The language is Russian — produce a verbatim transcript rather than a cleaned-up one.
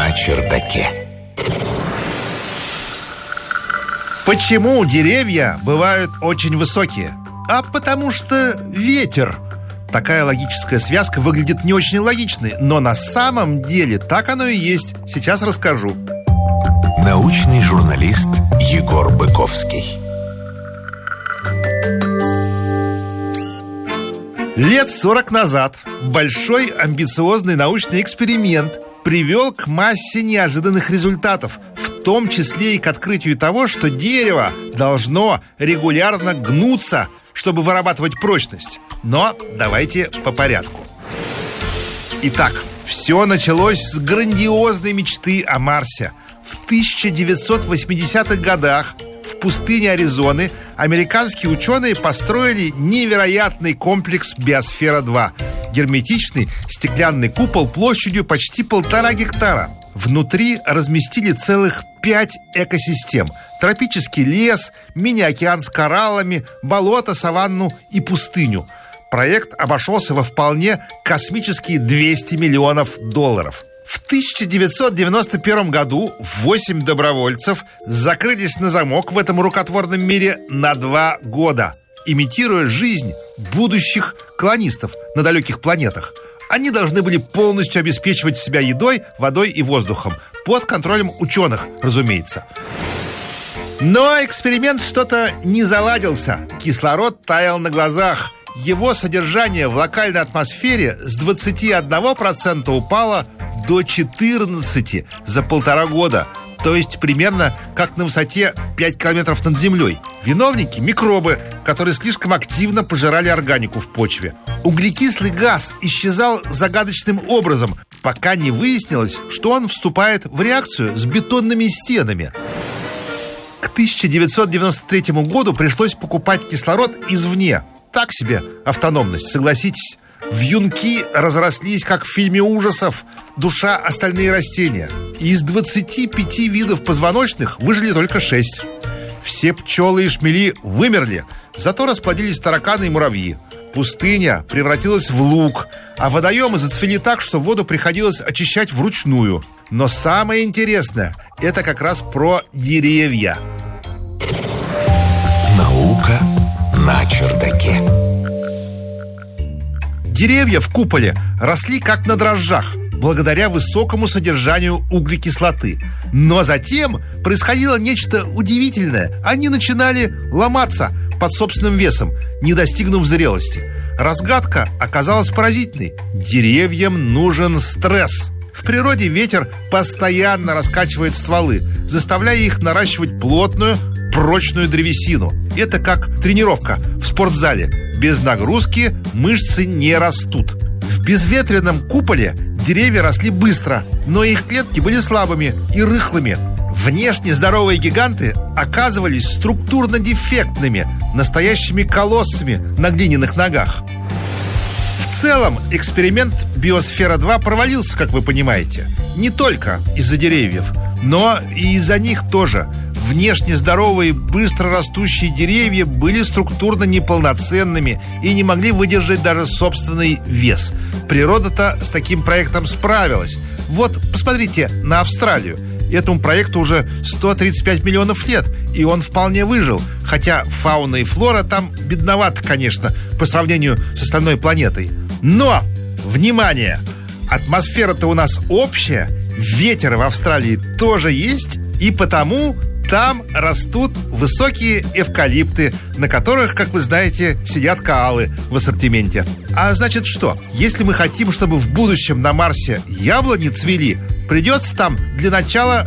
на чердаке. Почему деревья бывают очень высокие? А потому что ветер. Такая логическая связка выглядит не очень логичной, но на самом деле так оно и есть. Сейчас расскажу. Научный журналист Егор Быковский. Лет сорок назад большой амбициозный научный эксперимент привел к массе неожиданных результатов, в том числе и к открытию того, что дерево должно регулярно гнуться, чтобы вырабатывать прочность. Но давайте по порядку. Итак, все началось с грандиозной мечты о Марсе. В тысяча девятьсот восьмидесятых годах в пустыне Аризоны американские ученые построили невероятный комплекс Биосфера-два. Герметичный стеклянный купол площадью почти полтора гектара. Внутри разместили целых пять экосистем: тропический лес, мини-океан с кораллами, болото, саванну и пустыню. Проект обошелся во вполне космические двести миллионов долларов. В тысяча девятьсот девяносто первом году восемь добровольцев закрылись на замок в этом рукотворном мире на два года, имитируя жизнь будущих колонистов на далеких планетах. Они должны были полностью обеспечивать себя едой, водой и воздухом, под контролем ученых, разумеется. Но эксперимент что-то не заладился. Кислород таял на глазах. Его содержание в локальной атмосфере с двадцати одного процента упало до четырнадцати процентов за полтора года. То есть примерно как на высоте пять километров над землей. Виновники – микробы, которые слишком активно пожирали органику в почве. Углекислый газ исчезал загадочным образом, пока не выяснилось, что он вступает в реакцию с бетонными стенами. К тысяча девятьсот девяносто третьему году пришлось покупать кислород извне. Так себе автономность, согласитесь. Вьюнки разрослись, как в фильме ужасов «Душа. Остальные растения». Из двадцати пяти видов позвоночных выжили только шесть. Все пчелы и шмели вымерли, зато расплодились тараканы и муравьи. Пустыня превратилась в луг, а водоемы зацвели так, что воду приходилось очищать вручную. Но самое интересное – это как раз про деревья. Наука на чердаке. Деревья в куполе росли как на дрожжах, благодаря высокому содержанию углекислоты. Но затем происходило нечто удивительное. Они начинали ломаться под собственным весом, не достигнув зрелости. Разгадка оказалась поразительной. Деревьям нужен стресс. В природе ветер постоянно раскачивает стволы, заставляя их наращивать плотную, прочную древесину. Это как тренировка в спортзале. Без нагрузки мышцы не растут. В безветренном куполе деревья росли быстро, но их клетки были слабыми и рыхлыми. Внешне здоровые гиганты оказывались структурно дефектными, настоящими колоссами на глиняных ногах. В целом, эксперимент Биосфера-два провалился, как вы понимаете. Не только из-за деревьев, но и из-за них тоже. Внешне здоровые, быстро растущие деревья были структурно неполноценными и не могли выдержать даже собственный вес. Природа-то с таким проектом справилась. Вот, посмотрите на Австралию. Этому проекту уже сто тридцать пять миллионов лет, и он вполне выжил. Хотя фауна и флора там бедноваты, конечно, по сравнению с остальной планетой. Но, внимание! Атмосфера-то у нас общая, ветер в Австралии тоже есть, и потому там растут высокие эвкалипты, на которых, как вы знаете, сидят коалы в ассортименте. А значит что? Если мы хотим, чтобы в будущем на Марсе яблони цвели, придется там для начала